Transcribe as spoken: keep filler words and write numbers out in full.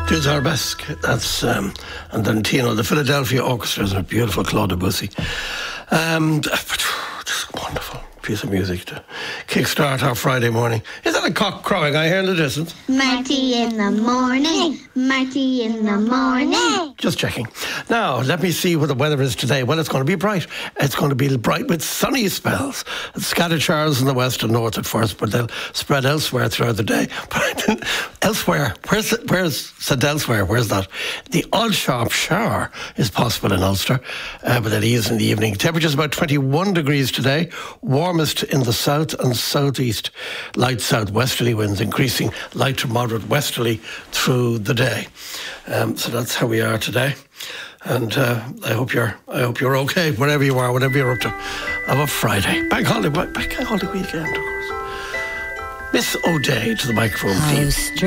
Tunes Arabesque, that's, um, and then Tino, the Philadelphia Orchestra is a beautiful Claude Debussy. Um, just wonderful piece of music to kickstart our Friday morning. Is that a cock crowing I hear in the distance? Marty in the morning, Marty in the morning. Just checking. Now, let me see what the weather is today. Well, it's going to be bright. It's going to be bright with sunny spells. Scattered showers in the west and north at first, but they'll spread elsewhere throughout the day. But elsewhere, where's, where's said elsewhere? Where's that? The odd sharp shower is possible in Ulster, uh, but it is in the evening. Temperatures about twenty-one degrees today. Warmest in the south and southeast. Light southwesterly winds increasing light to moderate westerly through the day. Um, so that's how we are today. And uh, I hope you're I hope you're okay wherever you are, whatever you're up to. Of a Friday. Bank holiday, bank holiday weekend, of course. Miss O'Day to the microphone, please.